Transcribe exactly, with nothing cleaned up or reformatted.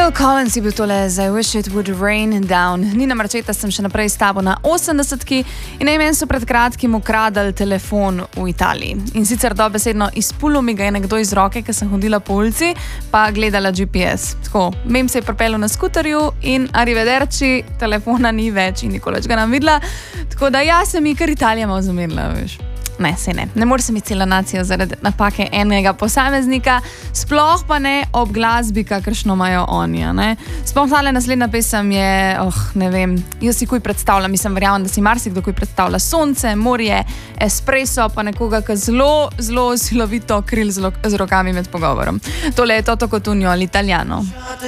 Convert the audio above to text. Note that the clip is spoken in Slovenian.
Phil Collins je bil tole as I wish it would rain down. Nina Marčeta sem še naprej s tabo na osemdesetki in na meni so pred kratkim ukradli telefon v Italiji. In sicer dobesedno izpulil mi ga je nekdo iz roke, ker sem hodila po ulici, pa gledala G P S. Tako, mem se je pripeljal na skuterju in arrivederci, telefona ni več in nikoli več ga nam videla. Tako da ja, se mi kar Italija malo zamerila, veš. Ne, se ne. Ne more se mi cela nacija zaradi napake enega posameznika, sploh pa ne ob glasbi, kakršno imajo oni, ne. Sploh tale naslednja pesem je, oh, ne vem, jaz si kuj predstavljam, mislim, verjamem, da si marsikdo kuj predstavlja sonce, morje, espresso, pa nekoga, ki zelo, zelo silovito kril z, z rokami med pogovorom. Tole je Toto Cutugno, l'Italiano.